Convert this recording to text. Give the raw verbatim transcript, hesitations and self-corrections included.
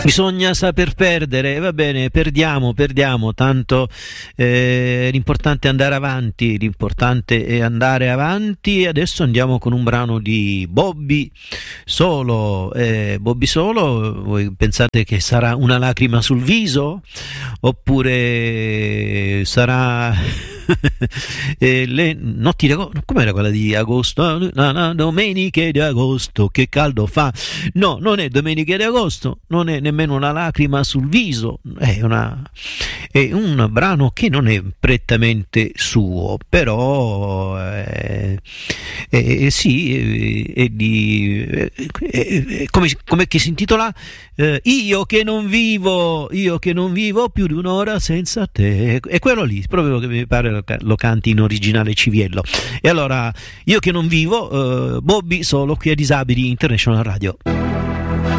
Bisogna saper perdere, va bene, perdiamo, perdiamo, tanto eh, l'importante è andare avanti, l'importante è andare avanti. Adesso andiamo con un brano di Bobby Solo. eh, Bobby Solo, voi pensate che sarà una lacrima sul viso? Oppure sarà eh, le notti di agosto? Com'era quella di agosto? No, no, domeniche di agosto, che caldo fa. No, non è domeniche di agosto, non è nemmeno una lacrima sul viso, è, una, è un brano che non è prettamente suo, però eh, eh, sì, è, è di è, è, come, come che si intitola? Eh, io che non vivo, io che non vivo più di un'ora senza te. È quello lì, proprio che mi pare lo, lo canti in originale Civiello. E allora, io che non vivo, eh, Bobby Solo qui a Disabili International Radio.